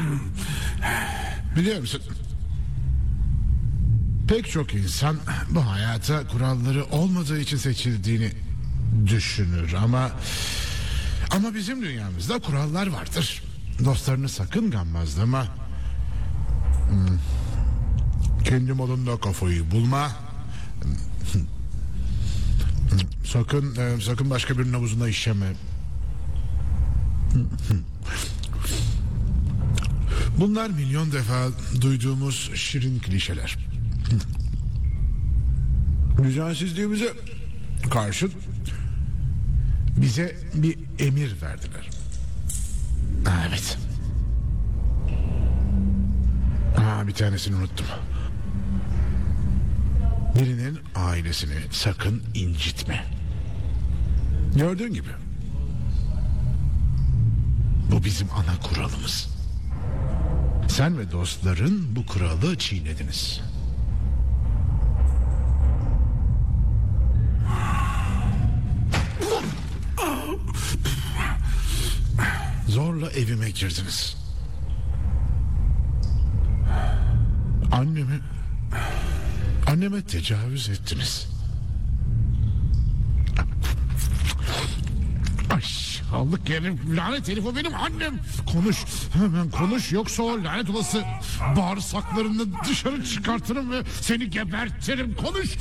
Biliyor musun? Pek çok insan bu hayata kuralları olmadığı için seçildiğini düşünür ama bizim dünyamızda kurallar vardır. Dostlarını sakın gammazlama. Kendi molunda kafayı bulma. Sakın başka birinin havuzuna işeme. Bunlar milyon defa duyduğumuz şirin klişeler. Düzensizliğimize karşın bize bir emir verdiler. Evet. Bir tanesini unuttum. Birinin ailesini sakın incitme. Gördüğün gibi. Bu bizim ana kuralımız. Sen ve dostların bu kuralı çiğnediniz. Zorla evime girdiniz. Anneme tecavüz ettiniz. Aşağılık herif, lanet herif, o benim annem. Konuş, hemen konuş, yoksa o lanet olası bağırsaklarını dışarı çıkartırım ve seni gebertirim. Konuş.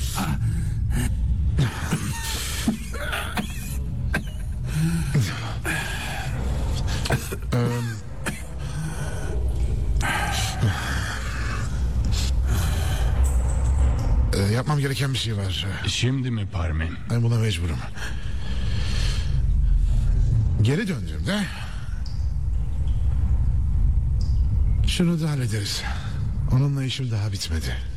Yapmam gereken bir şey var. Şimdi mi Parmen? Ben buna mecburum. Geri döndüğümde şunu da hallederiz. Onunla işim daha bitmedi.